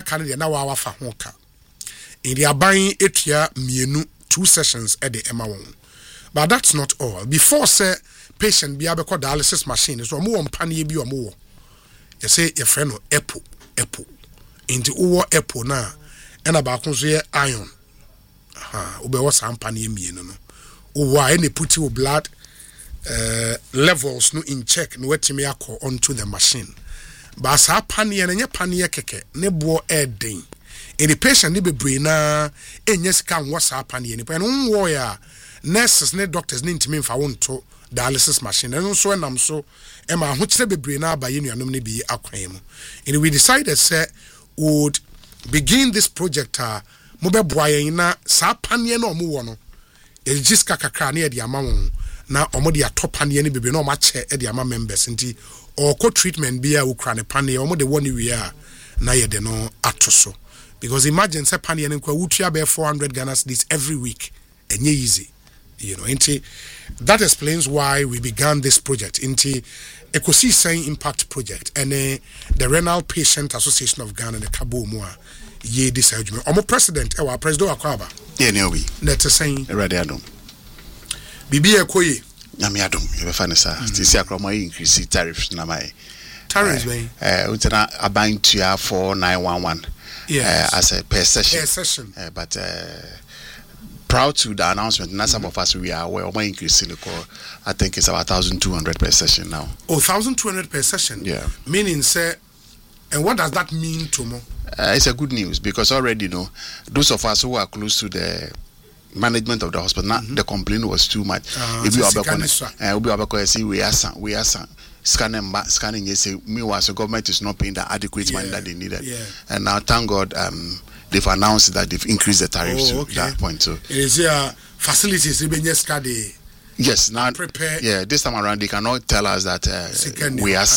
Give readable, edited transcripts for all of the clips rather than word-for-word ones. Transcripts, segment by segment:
aka de na wa fa ho ka in the aban etua mienu 2 sessions at the Emma won. But that's not all. Before say patient be able dialysis machine so mo mpane bi o mo. You say your friend no Apple into uwo Apple na na ba ko so ye iron. Ube wo sampane mienu no. Uwo any put your blood levels no in check no wetimi akọ onto the machine. But sa pane nye pane keke ne bo den. In the patient ni bebre na enyes kan wo sa pane ni. But no wo ya nurses ne doctors ne ntimi mfa won to dialysis machine and so enam so ema ho kire bebre na abaye nuanom ne bi akwan mu. And we decided say would begin this project mo be boayen na sa pane na omo wo no e jiska kakra na e de ama won na omo de atopane ne bebre na omo ache e de ama members nti or co treatment be a ukra ne pane omo de woni wi a na ye de no atoso because imagine say pane ne kwa wutua be 400 Ghana cedis every week enye easy. You know, that explains why we began this project. Ekosi saying impact project and the Renal Patient Association of Ghana, the Kabo Moa, ye this argument. Omo president, our president Akwaba. Yeah, no, we. Let's say, Radiadum. Bibi Ekoye. Namiadum, you find us. This year, increase tariffs. Namai. Tariffs, man. Utana abang to ya 4911. Yeah. As a per session. Per session. But proud to the announcement. Now some of us we are aware of my increase in the core. I think it's about 1,200 per session now. Oh, 1,200 per session. Yeah. Meaning, say, and what does that mean to me? It's a good news because already, you know, those of us who are close to the management of the hospital, the complaint was too much. If you are scanning, you say, meanwhile, the government is not paying the adequate money that they needed. Yeah. And now, thank God, they've announced that they've increased the tariffs to that point. So it is here facilities yes, now prepare. Yeah, this time around they cannot tell us that we are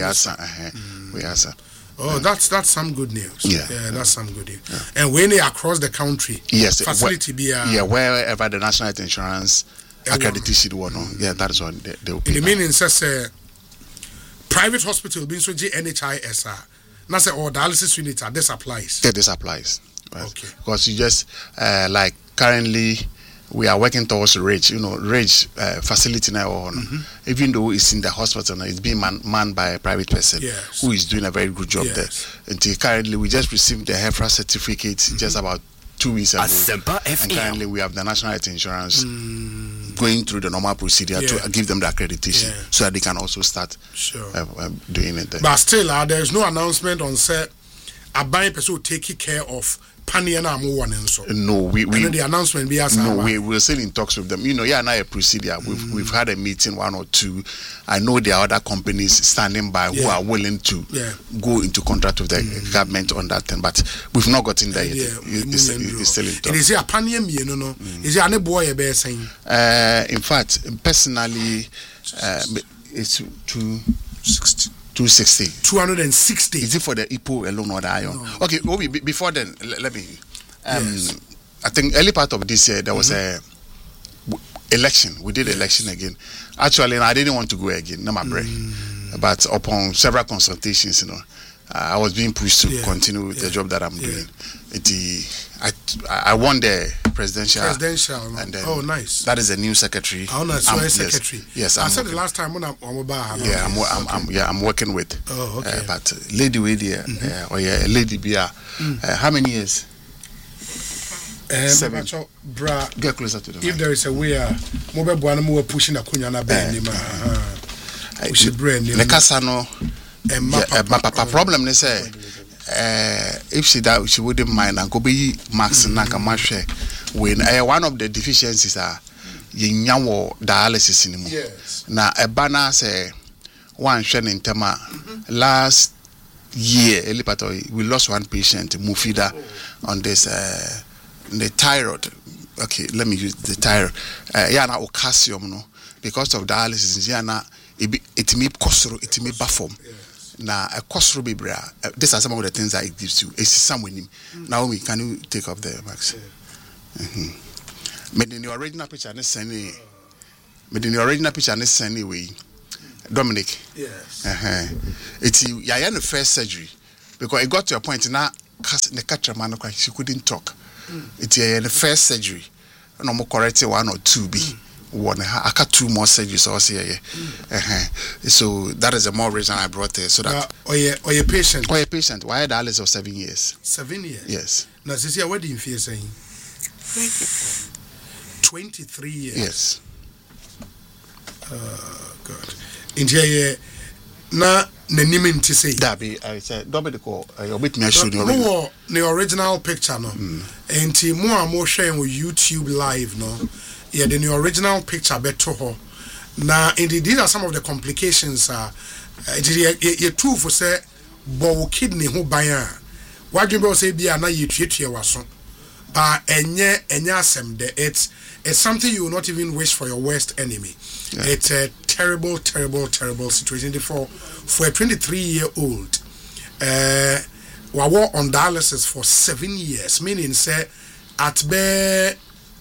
Oh, that's some good news. Yeah, that's some good news. Yeah. And when they are across the country, yes, facility wherever the National Health Insurance accreditation one, that is what they will pay. The meaning says private hospital being so NHIS now say dialysis unit this applies. Yeah, this applies. Right? Okay. Because you just like currently we are working towards RAGE, facility now. Even though it's in the hospital, it's being manned by a private person who is doing a very good job there. Until currently, we just received the HEFRA certificate just about 2 weeks ago. And currently, we have the National Health Insurance going through the normal procedure to give them the accreditation so that they can also start doing it there. But still, there is no announcement on say a buying person will take care of Paniana one and so. No, the announcement be as we're still in talks with them. Now a procedure. We've had a meeting, 1 or 2. I know there are other companies standing by who are willing to go into contract with the government on that thing, but we've not gotten there yet. It's still in talks. Is it a Panium, Is it a boy a bear saying? In fact, personally, it's 260. 260. Is it for the IPO alone or the iron? No. Okay, before then, let me. I think early part of this year there was a election. We did election again. Actually, I didn't want to go again. No, my brain. But upon several consultations, I was being pushed to continue with the job that I'm doing. I won the presidential, and then nice. That is a new secretary. Oh, nice. Secretary. Yes, I said the last time when I'm working with. Oh, okay. But lady with lady Bia. How many years? 7. Get closer to them. If there is a way, mobile boy, more pushing a kunyana band. We should bring the Casano. My problem is if she wouldn't mind and go be max nakamashe when one of the deficiencies are yenyawo dialysis in na a banner say one shen in tema last year we lost one patient Mufida on this the thyroid. Okay, let me use the thyroid yana ocasium no because of dialysis yana it may kosoro it may perform. Now, a cost ruby bra. These are some of the things that it gives you. It's some winning. Naomi, can you take up the Max? Made in the original picture, and anyway. Dominic. Yes. It's the first surgery because it got to a point now. she couldn't talk. It's the first surgery. No more corrected 1 or 2 B. One, I got 2 more surgeries also. So that is the more reason I brought her. So that or your patient. Or your patient. Why dialysis of 7 years? 7 years. Yes. Now, this year, what do you feel saying? 23 years. Yes. God. India, na name to say. That be I said double the call. You bit me show the original picture no. And more and more sharing with YouTube live no. Yeah, the new original picture better ho. Now, indeed, these are some of the complications. It true for say, bow kidney who buy. What do you say? Be a na you treat your wason. It's something you will not even wish for your worst enemy. Yeah. It's a terrible situation. For a 23-year-old, we were on dialysis for 7 years, meaning say at be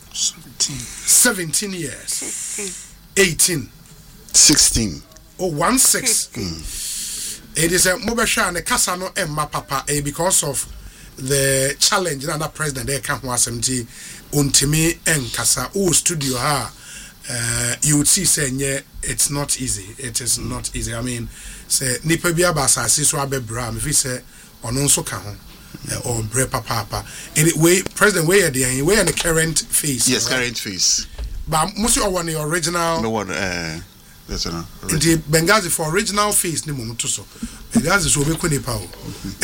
17 years, 18, 16. Oh, 16. It is a mobile and a casano and my papa because of the challenge that the president they can't was empty untimi and casa studio ha you would see saying it's not easy. It is not easy. I mean say nipa bia basa so abebra me fi say ono so ka ho or bre papa anyway president where the current phase. Yes, right? Current phase. But most of the original no one that's no the Benghazi for original phase ni mo to so Benghazi so be kunipa o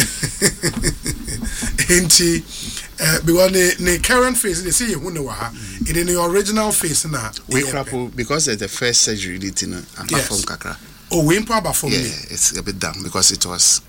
enti because the current phase they say you know wa in the original phase na we crapple because it's the first surgery did in apart from kakra. Oh, we improve about for me. It's a bit down because it was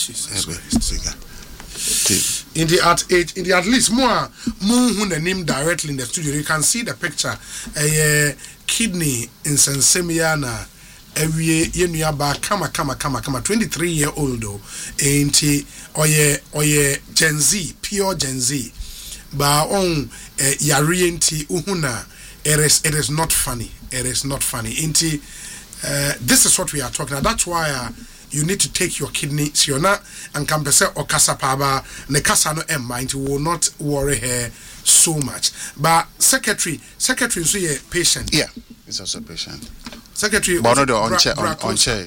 in the at least more who the name directly in the studio. You can see the picture. Kidney in Sensemiana. Every year ba kama 23-year-old though. Ain't oye Gen Z, pure Gen Z. Ba on yarienti uhuna. It is not funny. It is not funny. This is what we are talking about. That's why you need to take your kidney. So you're not and can say or kasa paba ne kasa no mind. You will not worry her so much. But secretary so a patient. Yeah, it's also a patient. Secretary. But no, on chair. I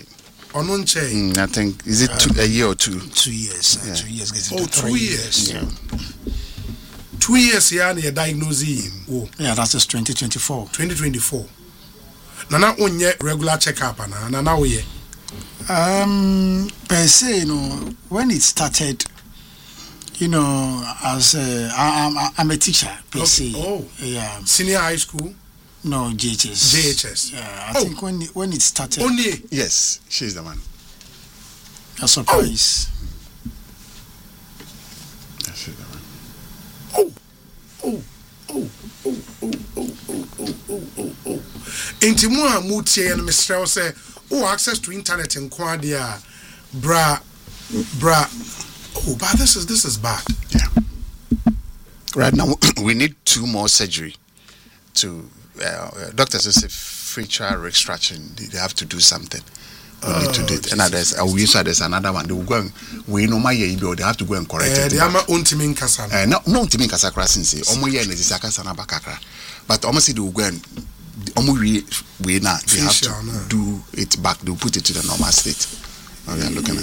think is it a year or 2? 2 years. Yeah. 2 years. 2 years. Yeah. 2 years. Yeah, you diagnosed. Oh. Yeah, that's just 2024. 2024. Nana onye regular checkup na nana oye. Per se, when it started, as I'm a teacher per se. Oh. Yeah. Senior high school. No, JHS. Yeah, I think when it started. Only. Yes, she's the one. A surprise. Yeah, she's the one. Inti mu a mutie no mesrɛ sɛ access to internet in Kwadia bra but this is bad. Yeah. Right now we need 2 more surgery to doctors say free trial extraction. They have to do something. We need to do it. And there's another one. They will go and we know my year they have to go and correct it. They are my own team in Kasa. No team in Kasa since almost year is Sakasana Bakakra. But almost they will go and we now they have to do it back. They will put it to the normal state. We are looking at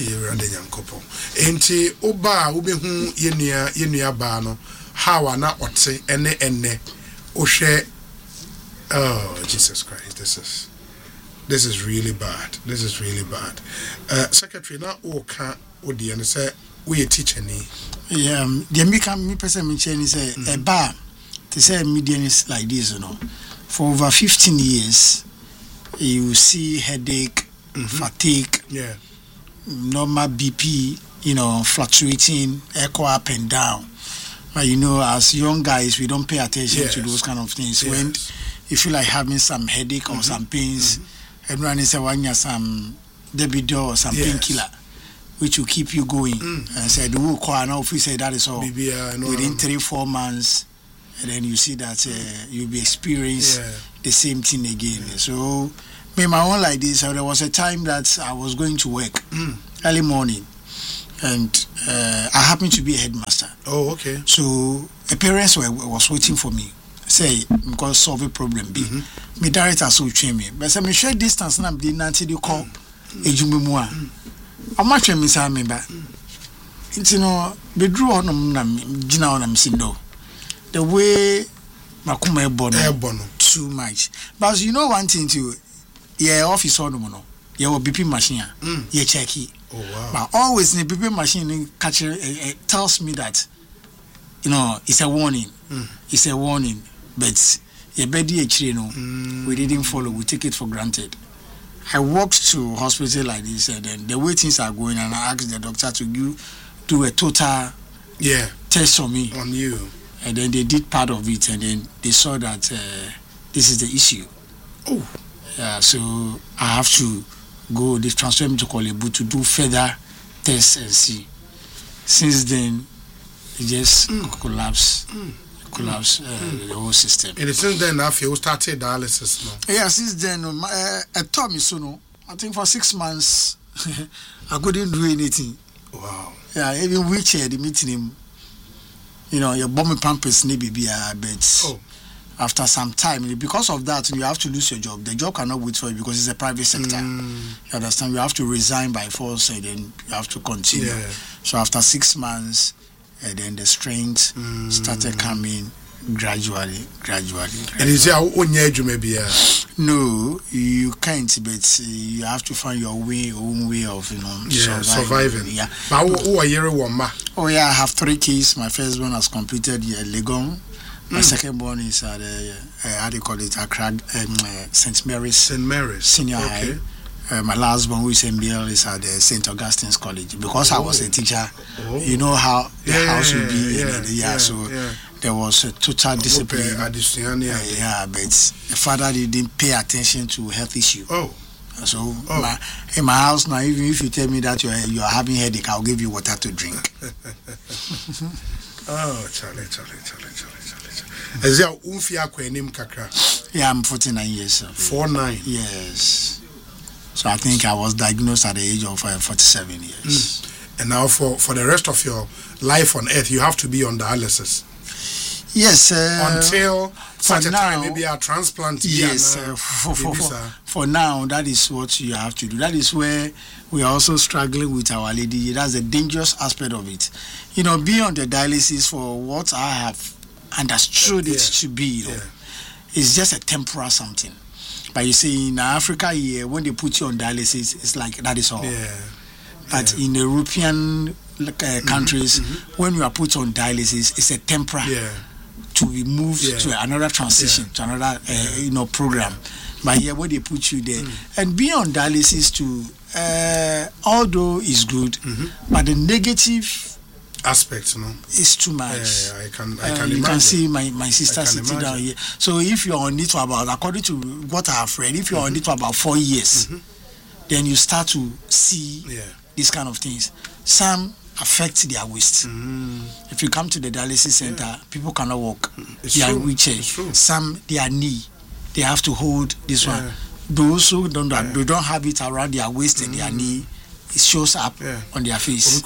Enti oba ubehu yenua ba no how na ote ene ohwe. Oh Jesus Christ, this is really bad. This is really bad. Secretary na oka odi and say we a teacher ni. Yeah, the me person mention say a bar to say medians like this, for over 15 years you see headache, fatigue, normal BP, fluctuating, echo up and down. But as young guys, we don't pay attention to those kind of things. Yes. When you feel like having some headache or some pains, everyone is saying some Debido or some painkiller, which will keep you going. And said, "Who call now?" If you say that is all within 3-4 months, and then you see that you'll be experiencing the same thing again. So, me my own like this. So there was a time that I was going to work early morning. and I happened to be a headmaster. Oh, okay. So the parents was waiting for me. Say because solve a problem. Be me director so train me. But say me share distance na be nanti dey call ejumemu a. I'm not train me say me ba. Nti no be drew on na gina on am sindo. The way makuma ebono too much. But you know one thing too. Yeah, office on no. Yeah, BP machine. Yeah, check it. Oh wow. But always in the BP machine catcher tells me that it's a warning. It's a warning. But we didn't follow. We take it for granted. I walked to hospital like this, and then the way things are going, and I asked the doctor to do a total test on me. On you. And then they did part of it, and then they saw that this is the issue. Oh. Yeah, so I have to go. They transfer me to Kolebu to do further tests and see. Since then, it just collapsed the whole system. And since then, I feel started dialysis now. Yeah, since then, I told me so. No, I think for 6 months, I couldn't do anything. Wow. Yeah, even wheelchair, the meeting him. Your bomb pampers maybe be but after some time, because of that, you have to lose your job. The job cannot wait for you because it's a private sector. You understand? You have to resign by force, and then you have to continue. Yeah. So after 6 months, and then the strength started coming gradually. And is there maybe? No, you can't. But you have to find your own way of surviving. Yeah. But who are you, Wama? Oh yeah, I have 3 kids. My first one has completed Legon. My second one is at how do you call it? Accra, St. Mary's Senior High. My last one, who is MBL, is at St. Augustine's College. Because I was a teacher, you know how the house would be. So there was a total discipline. But the father didn't pay attention to health issue. So in my house now, even if you tell me that you are having headache, I'll give you water to drink. Charlie. Is there Umfia Kwenim Kakra? Yeah, I'm 49 years. So. 49? Yes. So I think I was diagnosed at the age of 47 years. And now for the rest of your life on earth, you have to be on dialysis. Yes. Until such a time, maybe a transplant. Yes. For now, that is what you have to do. That is where we are also struggling with Our Lady. That's the dangerous aspect of it. Being on the dialysis, for what I have understood it to be, it's just a temporary something. But you see, in Africa here, when they put you on dialysis, it's like that is all. But in European countries, when you are put on dialysis, it's a temporary to be moved to another transition, to another program. But here, when they put you there, and being on dialysis too, although is good, but the negative aspects, it's too much. I can you imagine. Can see my sister sitting down here. So if you're on it for about, according to what I have read, if you're on it for about 4 years, then you start to see these kind of things. Some affect their waist. If you come to the dialysis center, people cannot walk. They are in wheelchair. Some their knee, they have to hold this one. Those who don't have it around their waist and their knee, it shows up on their face.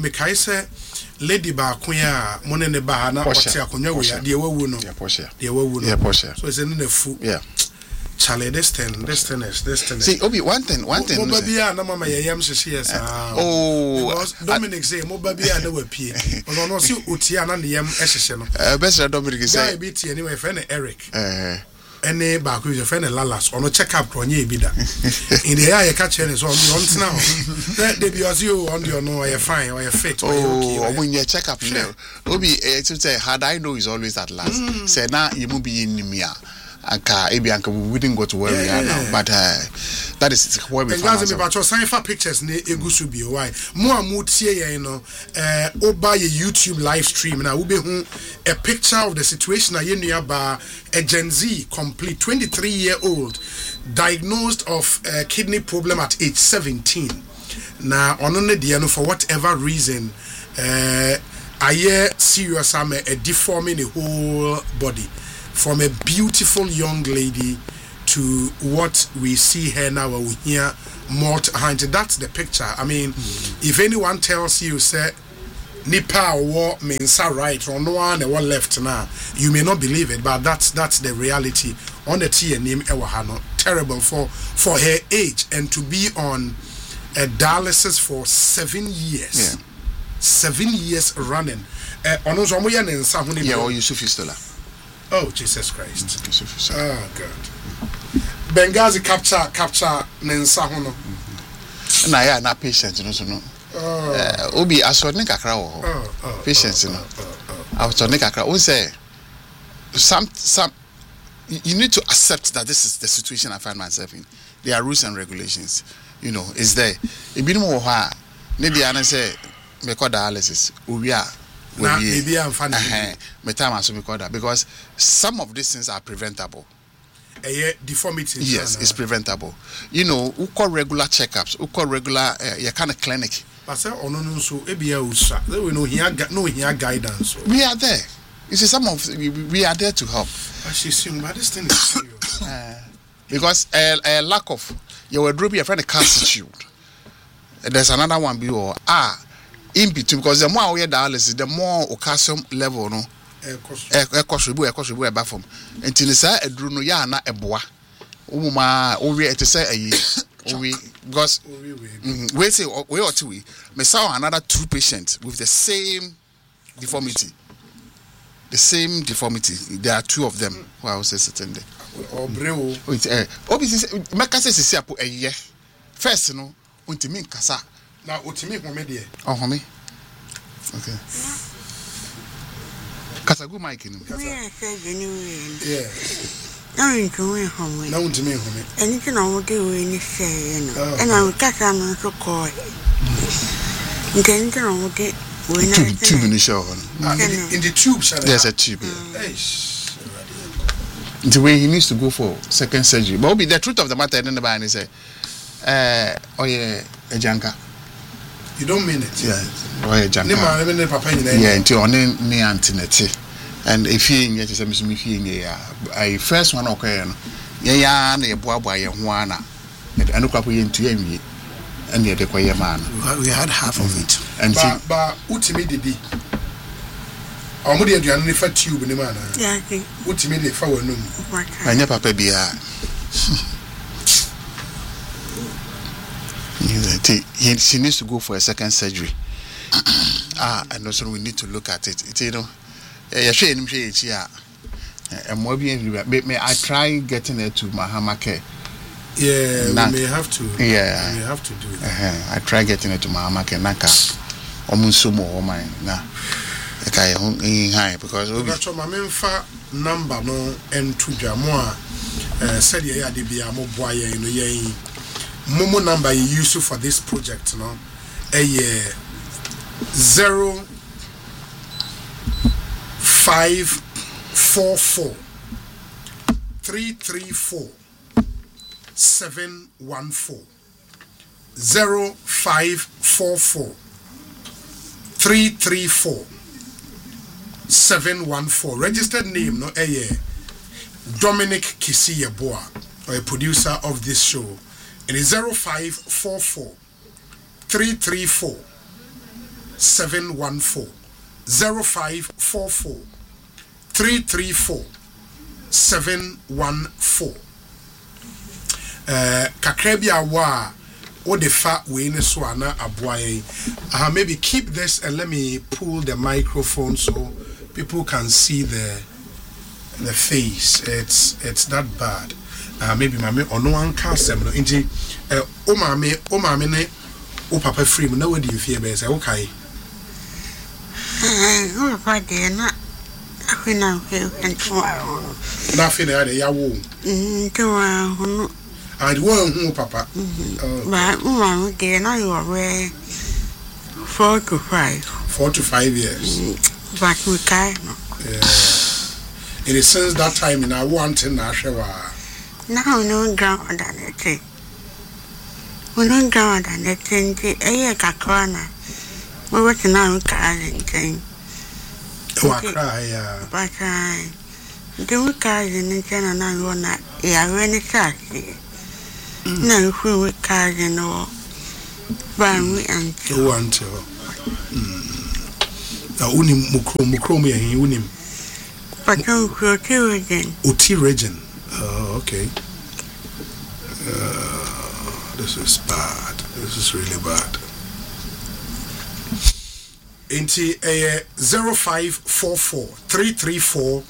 Lady Bakuya, Monene Bahana, Porsche, the Wawuno. So it's in the food. Yeah. Charlie, this ten. See, Obi, one thing. Mobabia, no mama, yam says, because Dominic say, Mobabia, no P. Or no, see, Utiana, the yam, Esseson. Best Dominic is a bit anyway, friend Eric. Any Baku is a friend of Lalas, or no check up on ye bida. In the eye, catch any so on now. They be as you on your no, you're fine, or you're fit. When you check up, Obi, to say, had I know is always at last. Say now, you will be in Nimia. We wouldn't go to where we are now, but that is where we find ourselves. But your sign pictures ne egusubi why more mutie oba ye YouTube live stream now we be a picture of the situation na yenua ba a Gen Z complete 23-year-old diagnosed of kidney problem at age 17 na ono ne de no for whatever reason aye serious am a deforming the whole body. From a beautiful young lady to what we see her now, we hear That's the picture. I mean, if anyone tells you say nipa or mensa right or no one left now, you may not believe it, but that's the reality. On the TNM Ewahano, terrible for her age, and to be on a dialysis for 7 years. 7 years running. Oh, Yusuf Fistula. Oh, Jesus Christ. Oh, God. Benghazi capture Nensa Hono. Na ya na patient no. Obi asodne kakra wo. Patient no. Asodne kakra. O say some you need to accept that this is the situation I find myself in. There are rules and regulations. You know, is there. Ebi no wo ha. Ne dia na say me call dialysis. We are me time aso me call that because some of these things are preventable. Deformity. Yes, it's preventable. You know, we call regular checkups, we call regular kind of clinic. But say so we know here guidance. We are there. You see, we are there to help. But this thing is serious. Because a lack of your group, your friend, constitute. There's another one below. In between, because the more we dialysis, the more calcium level, no. Ekosribu abafom enti ne sa aduru no ya na eboa umuma owi etese ayi owi because we say we or two me saw another 2 patients with the same deformity there are 2 of them who I was sitting there obreo obi meka say sisi apo eye first no untimi nkasa na utimi home de home okay Kasagu Mike in yeah. Now into home. Now to me home. Anything I would do in the say, and I would catch on so call. Then I would get tube in the show. In the tube, there's a tube. The way he needs to go for second surgery. But the truth of the matter, then the man is say, oh yeah, a janka. You don't mean it. Yeah. Why janka? Yeah, until on the antinety. And if you get to me, I first one okay. Yeah, and a boy, Juana. And look up into you, and yet a man. We had half of it. And but ultimately, I'm going to never tube in the manner. Yeah, ultimately, for a noon. I never pay. She needs to go for a second surgery. And also we need to look at it. You know, I try getting her to Mahama Care. Yeah, we may have to. Yeah, we have to do it. I try getting her to Mahama Care. Naka, omunsumo omai na. Because we my main number no and to Jamoa. Said yeah, the be a mobile, you know, Momo number you use for this project, no? 0544 334 714 0544 334 714. Registered name, no? Dominic Kisiyeboa, or a producer of this show. It is 0544 334 714 0544 334 714. Kakrebia wa o de fa we ne so ana aboaye. Maybe keep this and let me pull the microphone so people can see the face. It's that bad. Maybe mame ono anka asem no nti o mame ne o papa free mu na we di fie be say okay oh papa de na afina na afina ya wo ntoa hono and wo hu papa ba mama de na you are 4 to 5 years but we can it is since that time in I want na hwewa now no ground on it. We don't ground on it. A kakwana. We were to know cousin. Oh, cry, but I do cousin and general not. Yeah, when it's sassy. na who car no ban until now unim mukrom ye unim but Oti region. Oh, okay. This is bad. This is really bad. Into a 0544 334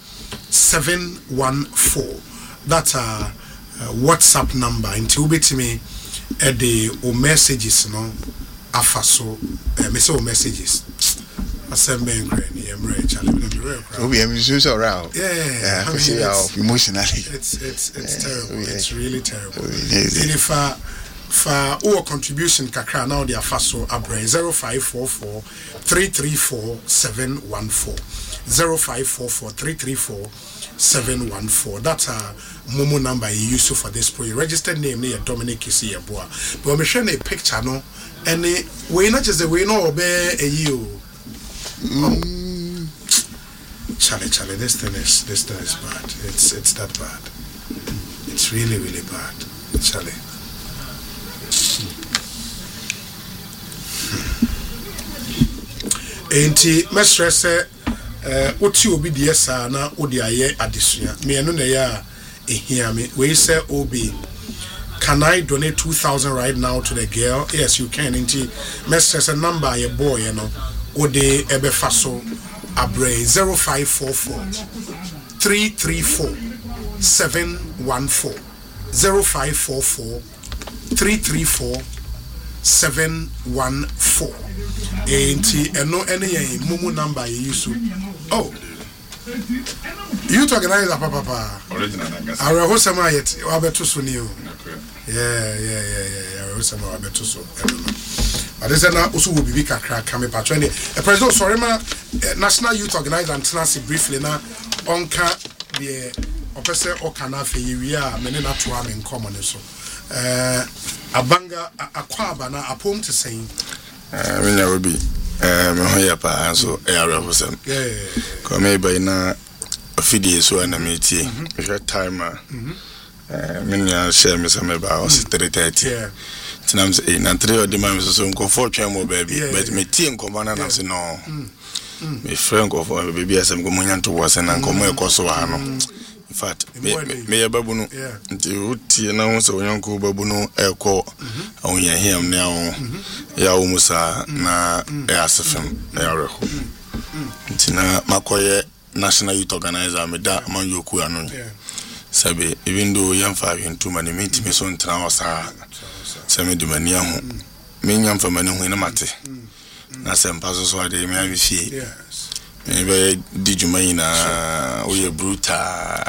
714. That's a WhatsApp number. Into me at the messages, no, afaso, messages. Assembling Granny, I'm very challenging. We have used around. Yeah, I mean, emotionally. It's terrible. It's really terrible. And if for our contribution, kakra now they are fast so abre 0544 334 714 0544 334 714. That's a Momo number you use for this project. Registered name near Dominic Kisi Abua. But I'm showing a picture no, and we not just the way no obey a you. Charlie, this thing is bad. It's that bad. It's really bad, Charlie. Enti mesress oti obi de sa na odi aye adesua me eno na ya ehia me we say obi, can I donate 2,000 right now to the girl? Yes, you can. Enti mesress number ye boy you know ode ebe faso abre 0544 334 714 0544 334 714. Enti eno any mumu number you use. Oh, you to organize papa original nangasa ara hosama yet wabeto so ni o. Yeah hosama wabeto so adese na usu wo bibi kakra kame patro ni president sorry ma national youth organizer and tenancy briefly na onka the opese okana fe yewia mene na to am in common so abanga akwaba na apom to saying me na obi me hoya pa so era hosam come by na ofidie so na me tie me timer me na share me some about 3:30 tinam say na 3 odi ma me so nko twa mo baby but me tie nko na na say no me friend go for baby asem go munya to was na nko mo ekoso wa no. In fact, me babuno nti uti na ho so onyanko babuno eko awunya hiam na ho ya umusa na asefem na yareho nti na makoye national youth organizer me da man yoku anu sabe even though yamfa hwentu mani menti me so ntra wasa same de mani ho me nyamfa mani ho na mate na sempa so ade me amfie ebe di jumaina oye bruta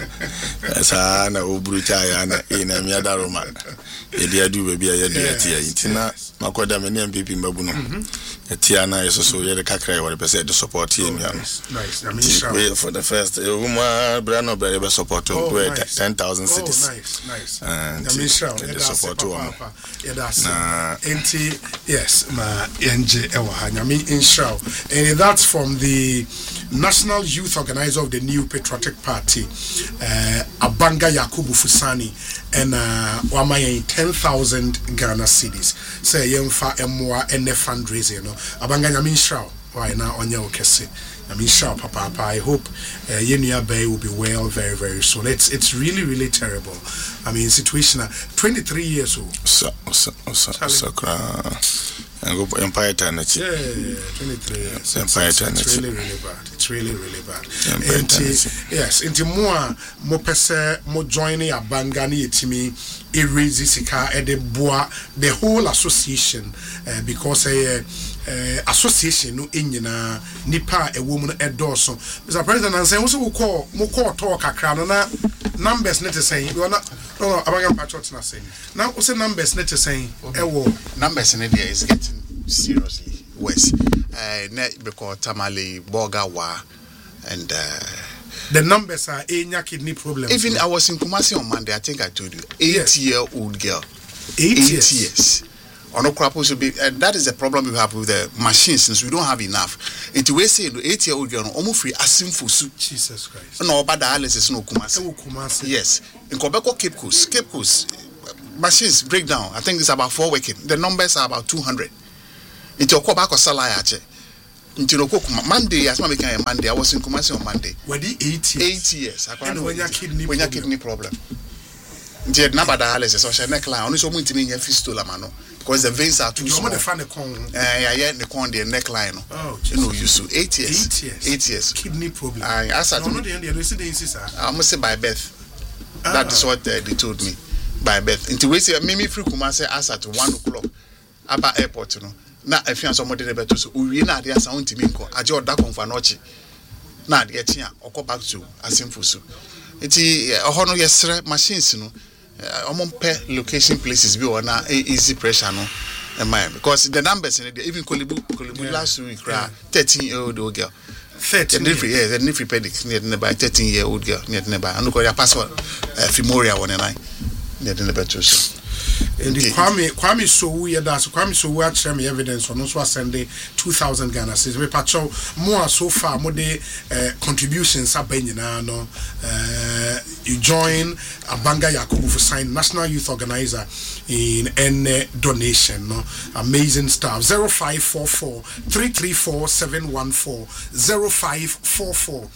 sa na o bruta ya na ina mi adaroma e dia du baby ya dia tia itina makoda me ne MPP mabuno etia na yeso ye de kakra we pese de support ye mi ano nice I mean for the first woman brano be support to 10,000 cities nice and I mean shout the support na enti yes ma enje ewa ha nyame inshallah and that's from the National Youth Organizer of the New Patriotic Party, Abanga Yakubu Fusani, and Wamaye 10,000 Ghana cedis. Say Yemfa Emwa and fundraising, no. Abanga Yamin Shao, why now on your kese. Yamin Shao, Papa. I hope Yenia Bay will be well very, very soon. It's really terrible. I mean, situation 23 years old. Empire Eternity. Yeah, 23 years. Empire Eternity. It's really bad. It's really bad. Yes, into more pese more joining a bangani etimi erase sika e de boa the whole association because association no enyina nipa e wo mu e doso. Mr. President and say we call mo call talk akra no na numbers net say you na no abanga patrol na say now we say numbers net say e wo numbers in there is getting seriously worse because Tamale Bogawa and the numbers are a kidney problem. Even I was in Kumasi on Monday, I think I told you 8-year-old girl 8 years on Okrapo should be that is the problem we have with the machines since we don't have enough. It we say the 8-year-old girl almost free asim for soup. Jesus Christ. No bad dialysis no Kumasi. Kumasi. Yes. In Kobeko Cape Coast machines break down. I think it's about 4 working. The numbers are about 200. Into a back or salary. Into a Monday, as my Monday, I was in Kumasi on Monday. Were the 8 years? 8 years. I can't know when your kidney problem. Into a number dialysis or she neckline. Only so much in your fistula, mano. Because the veins are too small. Yeah, the corn, the neckline. Oh, you know, you so 8 years. 8 years. Kidney problem. I asked her. I must say by birth. That is what they told me. By birth. Until we say, Mimi free Kumasi asked at 1 o'clock. About airport, you know. Now, if you have somebody better, so we are there. Sound to me, I just that for noche. Now, the etia or go back to a simple so. It's a honor yesterday machines, you know. Among per location places be on easy pressure, no. Because the numbers in it, even Kolibu last week, 13-year-old girl. 13 years, the Nifty Pedic near by 13-year-old girl near nearby. And look at your password, Fimoria 1 and 9 near the better. And Kwame so we that's Kwame so we actually me evidence on also Sunday 2,000 Ghana says we patch more so far more the contributions are no you join Abanga Yakubu for sign National Youth Organizer in any donation no amazing stuff 0544 334 714 0544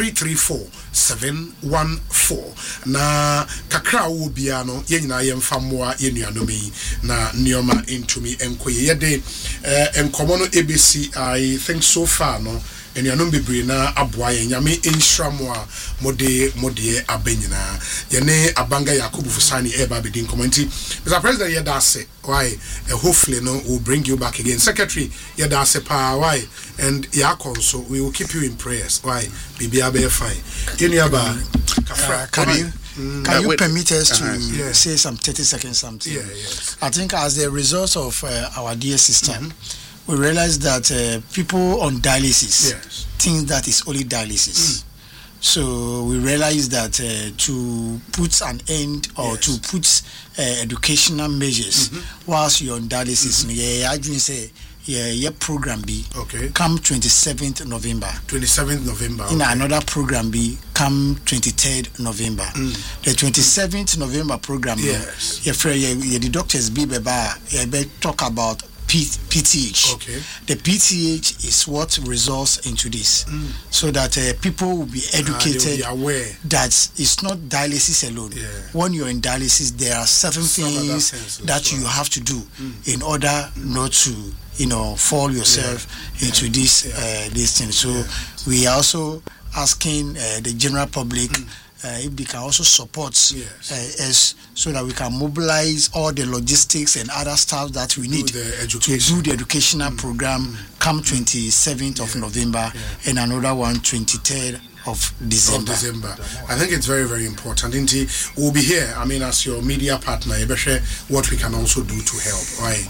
334-714 na kakra wo bia no ye nyina ye mfa moa ye nuanome na nioma intumi enkoye ye de enkomo no ABC I think so far no enuanom bebre na aboa ye nyame enhiramo a mode abanyina ye ne Abanga Yakubu Fusani eba bedin komenti Mr. President ye da say why hopefully no will bring you back again Secretary ye da say pa why and so we will keep you in prayers why bibia be fine can you permit us to say some 30 seconds something? Yes. I think as a result of our dear system we realize that people on dialysis think that it's only dialysis. So we realize that to put an end or to put educational measures whilst you're on dialysis, I didn't say your program be come 27th November. 27th November. In another program be come 23rd November. The 27th November program, the doctors be talk about PTH. The PTH is what results into this, so that people will be educated aware that it's not dialysis alone. When you're in dialysis, there are certain things that you have to do in order not to, fall yourself into this thing. So we are also asking the general public. If they can also support us so that we can mobilize all the logistics and other stuff that we need to do the educational program come 27th of November and another one 23rd of December. I think it's very, very important. Indeed, we'll be here. I mean, as your media partner, what we can also do to help. Right?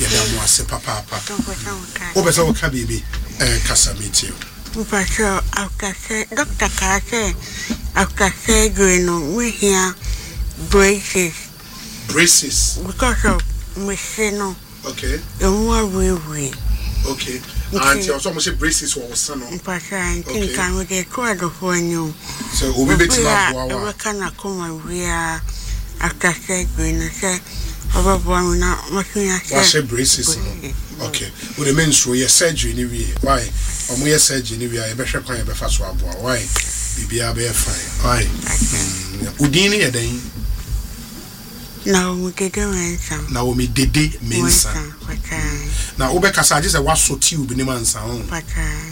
But after Dr. Kase, after surgery, we hear braces. Because of machine. Okay. The more we. Okay. And you also must say braces or son. But I think I would record for you. So we'll be back to our kind of come we are after surgery and say, one not machine. I braces. Okay. Well, the men's surgery anyway. Why? We are surgery anyway. I better call you before swab. Why? BBA be fine. Why? Udini a day. Now we did mensa. Now we did mensa. Now Obeka Saji said, "What's so tube in the man's own?" But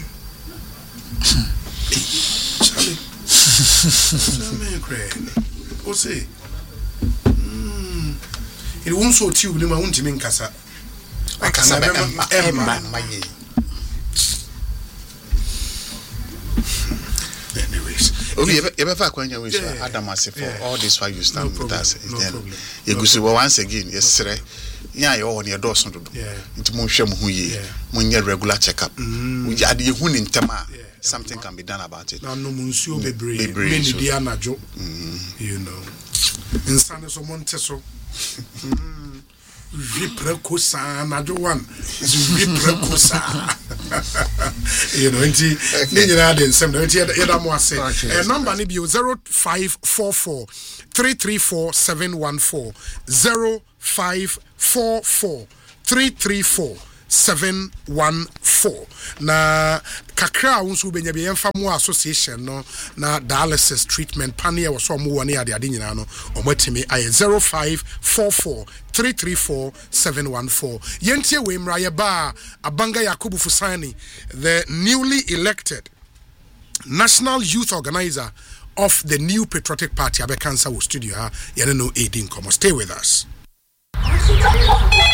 What's say? It won't so tube in the mountain to Minkasa. I can anyways, Adam for all this why you stand with us. You go see once again, yes, sir. Yeah, you on your doors into Munsham Huye, when you regular checkup. We add you in Tama. Something can be done about it. No, Monsieur Bebre, Diana Joe, you know. In San Monteso. Viprekosa najowan Viprekosa. You know, nti ninyina den sem no nti yeda mo ase. Number ni bi 0544 334 714 0544 334 714 na kakra unsu benya be yemfa mo association no na dialysis treatment panel wo so mo woni ade nyina no omatimi aye 0544 334 714 yentie we mra ye ba Abanga Yakubu Fusani, the newly elected national youth organizer of the New Patriotic Party Abekansa studio yene no aiding come stay with us.